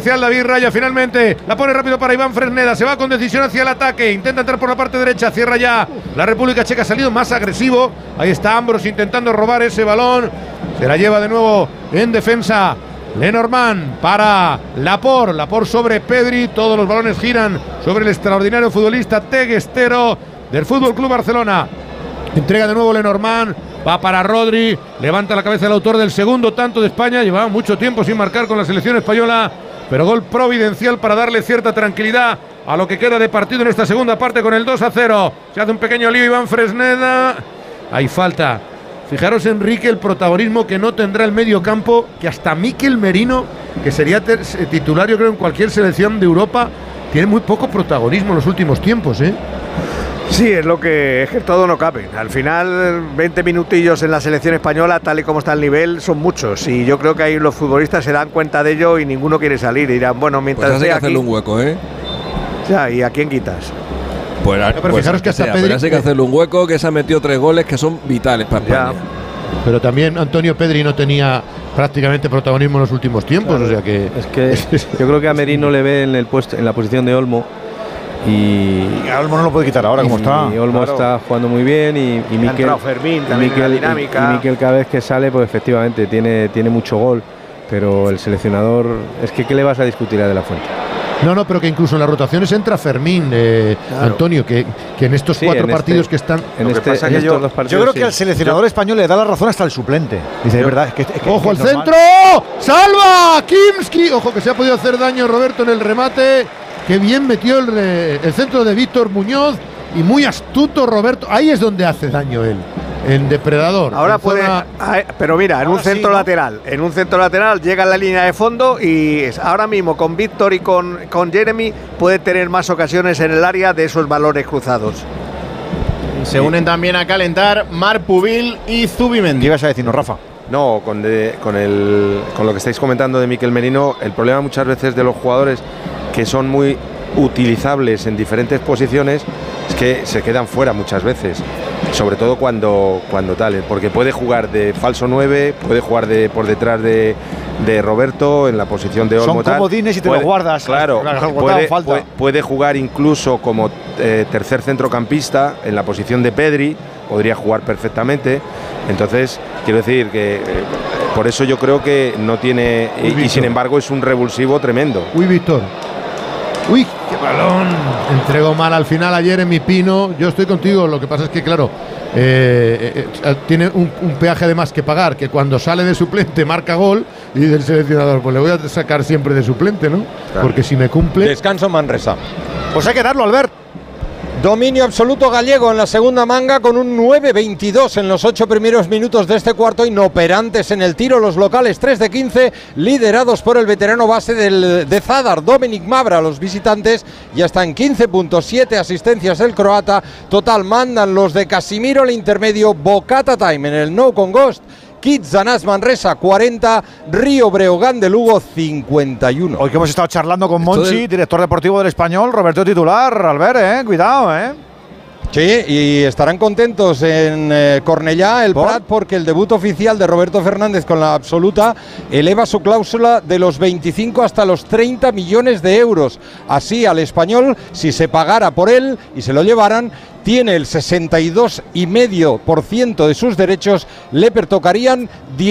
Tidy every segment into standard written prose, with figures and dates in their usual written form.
especial. David Raya finalmente la pone rápido para Iván Fresneda. Se va con decisión hacia el ataque. Intenta entrar por la parte derecha. Cierra ya la República Checa. Ha salido más agresivo. Ahí está Ambros intentando robar ese balón. Se la lleva de nuevo en defensa Lenormand para Laporte sobre Pedri. Todos los balones giran sobre el extraordinario futbolista teguestero del Fútbol Club Barcelona. Entrega de nuevo Lenormand. Va para Rodri, levanta la cabeza el autor del segundo tanto de España. Llevaba mucho tiempo sin marcar con la selección española, pero gol providencial para darle cierta tranquilidad a lo que queda de partido en esta segunda parte con el 2-0. Se hace un pequeño lío Iván Fresneda. Hay falta. Fijaros, Enrique, el protagonismo que no tendrá el medio campo, que hasta Mikel Merino, que sería titular yo creo en cualquier selección de Europa, tiene muy poco protagonismo en los últimos tiempos, ¿eh? Sí, es que todo no cabe. Al final, 20 minutillos en la selección española, tal y como está el nivel, son muchos. Y yo creo que ahí los futbolistas se dan cuenta de ello y ninguno quiere salir. Y dirán, bueno, mientras pues hay que hacerle un hueco, ¿eh? Ya, ¿y a quién quitas? Pues, no, pero fijaros que hasta Pedri, pero hay que hacerle un hueco, que se ha metido 3 goles que son vitales para España. Ya. Pero también Antonio Pedri no tenía prácticamente protagonismo en los últimos tiempos, claro, o sea que… Es que yo creo que a Merino le ve en la posición de Olmo. Y Olmo no lo puede quitar ahora como está. Y Olmo está jugando muy bien y Mikel, Fermín también en la dinámica. Y Mikel cada vez que sale, pues efectivamente tiene mucho gol, pero el seleccionador es que ¿qué le vas a discutir a De la Fuente? No, pero que incluso en las rotaciones entra Fermín, claro. Antonio, que en estos 4 partidos que están… Yo creo que al seleccionador español le da la razón hasta el suplente. Dice, es verdad, es que ¡ojo el centro! ¡Salva! ¡Kimski! Ojo que se ha podido hacer daño Roberto en el remate. Qué bien metió el centro de Víctor Muñoz y muy astuto Roberto. Ahí es donde hace daño él, en depredador. Ahora puede, pero mira, en un centro lateral, llega a la línea de fondo y ahora mismo con Víctor y con Jeremy puede tener más ocasiones en el área de esos balones cruzados. Se unen también a calentar Marc Pubil y Zubimendi. ¿Qué ibas a decirnos, Rafa? No, con lo que estáis comentando de Mikel Merino, el problema muchas veces de los jugadores que son muy utilizables en diferentes posiciones es que se quedan fuera muchas veces, sobre todo cuando tal, porque puede jugar de falso 9, puede jugar por detrás de Roberto en la posición de Olmo. Son comodines y te lo guardas. Claro, puede jugar incluso como tercer centrocampista en la posición de Pedri, podría jugar perfectamente. Entonces, quiero decir que por eso yo creo que no tiene… Y sin embargo es un revulsivo tremendo. Víctor. Uy, qué balón. Entregó mal al final a Jeremy Pino. Yo estoy contigo. Lo que pasa es que, claro, tiene un peaje de más que pagar, que cuando sale de suplente marca gol y del seleccionador, pues le voy a sacar siempre de suplente, ¿no? Claro. Porque si me cumple… Descanso Manresa. Pues hay que darlo, Albert. Dominio absoluto gallego en la segunda manga con un 9-22 en los 8 primeros minutos de este cuarto, inoperantes en el tiro los locales, 3 de 15, liderados por el veterano base de Zadar, Dominic Mavra. Los visitantes ya están 15.7 asistencias el croata, total mandan los de Casimiro, el intermedio Bocata Time en el no con Ghost. Kitzanas Manresa 40, Río Breogán de Lugo 51. Hoy que hemos estado charlando con Monchi, director deportivo del Español, Roberto titular, Albert, cuidado, Sí, y estarán contentos en Cornellá, el Prat, porque el debut oficial de Roberto Fernández con la absoluta eleva su cláusula de los 25 hasta los 30 millones de euros. Así al Español, si se pagara por él y se lo llevaran, tiene el 62,5% de sus derechos, le pertocarían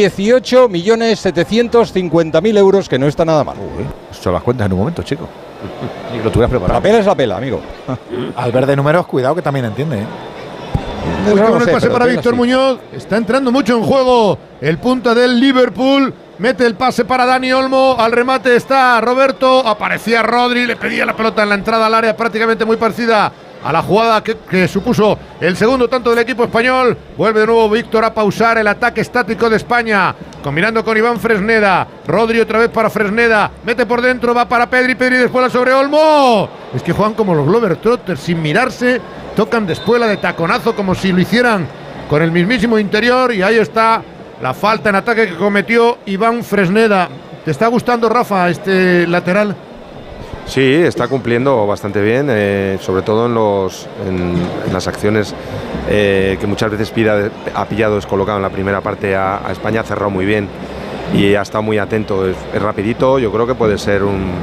18.750.000 euros, que no está nada mal. Esto las cuentas en un momento, chico. Y lo tuvieras preparado. La pela es la pela, amigo. Al ver de números, cuidado que también entiende, Muy bueno el pase para Víctor Muñoz. Está entrando mucho en juego el punta del Liverpool. Mete el pase para Dani Olmo. Al remate está Roberto. Aparecía Rodri. Le pedía la pelota en la entrada al área, prácticamente muy parecida a la jugada que supuso el segundo tanto del equipo español. Vuelve de nuevo Víctor a pausar el ataque estático de España, combinando con Iván Fresneda. Rodri otra vez para Fresneda, mete por dentro, va para Pedri después la sobre Olmo. Es que juegan como los Globetrotters, sin mirarse, tocan después la de taconazo como si lo hicieran con el mismísimo interior, y ahí está la falta en ataque que cometió Iván Fresneda. ¿Te está gustando, Rafa, este lateral? Sí, está cumpliendo bastante bien, sobre todo en las acciones que muchas veces ha pillado descolocado en la primera parte a España. Ha cerrado muy bien y ha estado muy atento, es rapidito. Yo creo que puede ser un